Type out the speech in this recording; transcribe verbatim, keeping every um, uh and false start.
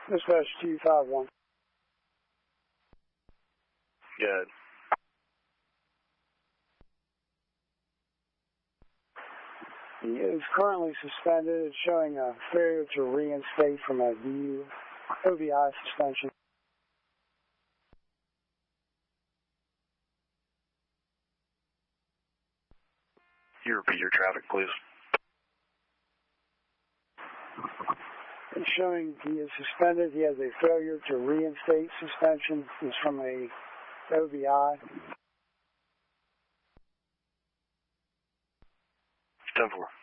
Dispatch two five one. Good. He is currently suspended. It's showing a failure to reinstate from a V O V I suspension. You repeat your traffic, please. It's showing he is suspended. He has a failure to reinstate suspension. It's from a O V I. ten four.